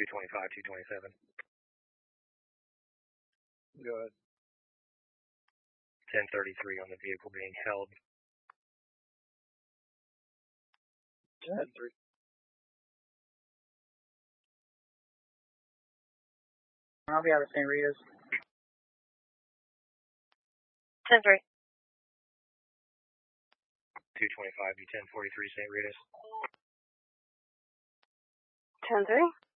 225, 227. Go ahead. 1033 on the vehicle being held. 10-3. I'll be out of St. Rita's. 10-3. 225, 1043 St. Rita's. 10-3.